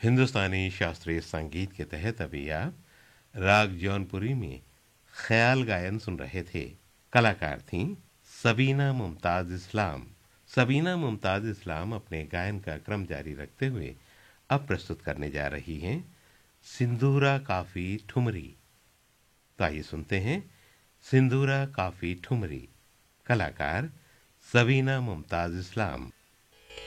हिंदुस्तानी शास्त्रीय संगीत के तहत अभी आप राग जौनपुरी में ख्याल गायन सुन रहे थे। कलाकार थीं सबीना मुमताज इस्लाम। सबीना मुमताज इस्लाम अपने गायन का क्रम जारी रखते हुए अब प्रस्तुत करने जा रही हैं सिंदूरा काफी ठुमरी। तो आइए सुनते हैं सिंदूरा काफी ठुमरी। कलाकार सबीना मुमताज इस्लाम।